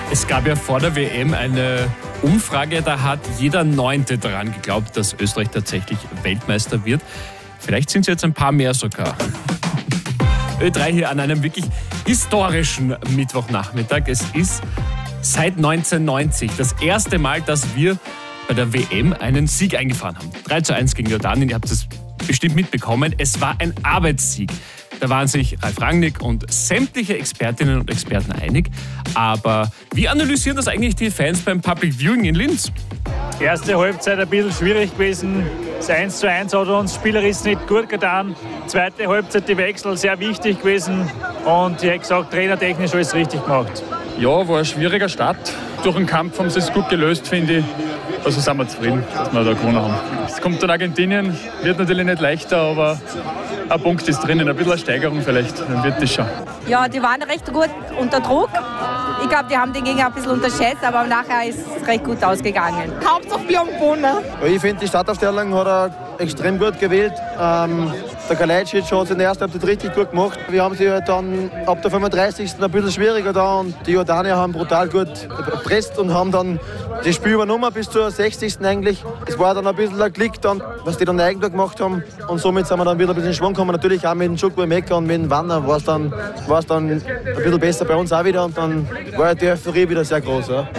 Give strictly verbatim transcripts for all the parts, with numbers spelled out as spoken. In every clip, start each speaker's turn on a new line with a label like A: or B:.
A: Es gab ja vor der W M eine Umfrage, da hat jeder Neunte daran geglaubt, dass Österreich tatsächlich Weltmeister wird. Vielleicht sind es jetzt ein paar mehr sogar. Ö drei hier an einem wirklich historischen Mittwochnachmittag. Es ist seit neunzehnhundertneunzig das erste Mal, dass wir bei der W M einen Sieg eingefahren haben. drei zu eins gegen Jordanien, ihr habt es bestimmt mitbekommen. Es war ein Arbeitssieg. Da waren sich Ralf Rangnick und sämtliche Expertinnen und Experten einig. Aber wie analysieren das eigentlich die Fans beim Public Viewing in Linz?
B: Erste Halbzeit ein bisschen schwierig gewesen. Das eins zu eins hat uns spielerisch nicht gut getan. Zweite Halbzeit die Wechsel sehr wichtig gewesen. Und ich habe gesagt, trainertechnisch alles richtig gemacht.
C: Ja, war ein schwieriger Start. Durch den Kampf haben sie es gut gelöst, finde ich. Also sind wir zufrieden, dass wir da gewonnen haben. Es kommt dann Argentinien, wird natürlich nicht leichter, aber ein Punkt ist drinnen, ein bisschen eine Steigerung vielleicht, dann wird das schon.
D: Ja, die waren recht gut unter Druck. Ich glaube, die haben den Gegner ein bisschen unterschätzt, aber nachher ist es recht gut ausgegangen.
E: Hauptsache wir haben gewonnen.
F: Ich finde, die Startaufstellung hat er extrem gut gewählt. Ähm, der Kalajdzic hat es in der ersten Halbzeit richtig gut gemacht. Wir haben sie halt dann ab der fünfunddreißigsten ein bisschen schwieriger da und die Jordanier haben brutal gut gepresst und haben dann das Spiel übernommen bis zur sechzigsten eigentlich. Es war dann ein bisschen ein Klick, dann, was die dann Eigentor gemacht haben und somit sind wir dann wieder ein bisschen in Schwung gekommen. Natürlich auch mit dem Chukwuemeka und mit dem Wanner war es dann, war's dann ein bisschen besser bei uns auch wieder und dann war die Euphorie wieder sehr groß. Ja.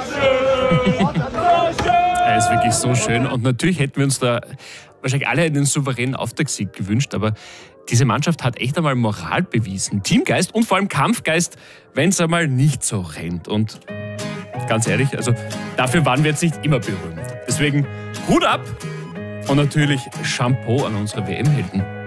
A: Er ist wirklich so schön und natürlich hätten wir uns da wahrscheinlich alle einen souveränen Auftaktsieg gewünscht, aber diese Mannschaft hat echt einmal Moral bewiesen, Teamgeist und vor allem Kampfgeist, wenn es einmal nicht so rennt. Und ganz ehrlich, also dafür waren wir jetzt nicht immer berühmt. Deswegen Hut ab und natürlich Shampoo an unsere W M-Helden.